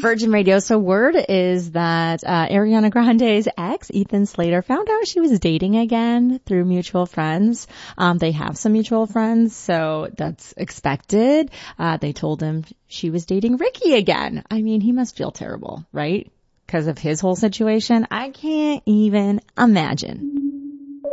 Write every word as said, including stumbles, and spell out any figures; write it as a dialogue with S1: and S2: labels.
S1: Virgin Radio. So word is that uh, Ariana Grande's ex, Ethan Slater, found out she was dating again through mutual friends. Um, they have some mutual friends, so that's expected. Uh, they told him she was dating Ricky again. I mean, he must feel terrible, right? Because of his whole situation. I can't even imagine.